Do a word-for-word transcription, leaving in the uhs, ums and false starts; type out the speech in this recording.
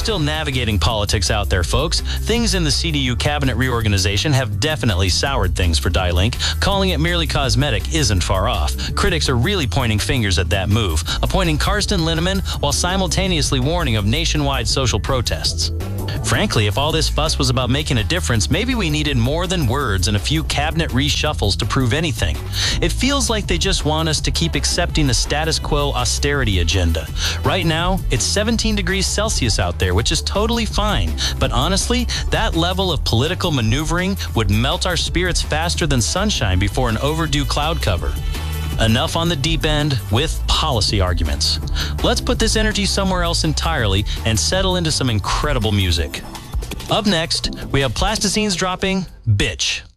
still navigating politics out there, folks. Things in the C D U cabinet reorganization have definitely soured things for Die-Link. Calling it merely cosmetic isn't far off. Critics are really pointing fingers at that move, appointing Karsten Linneman while simultaneously warning of nationwide social protests. Frankly, if all this fuss was about making a difference, maybe we needed more than words and a few cabinet reshuffles to prove anything. It feels like they just want us to keep accepting the status quo austerity agenda. Right now, it's seventeen degrees Celsius out there, which is totally fine. But honestly, that level of political maneuvering would melt our spirits faster than sunshine before an overdue cloud cover. Enough on the deep end with policy arguments. Let's put this energy somewhere else entirely and settle into some incredible music. Up next, we have Plasticine's dropping Bitch.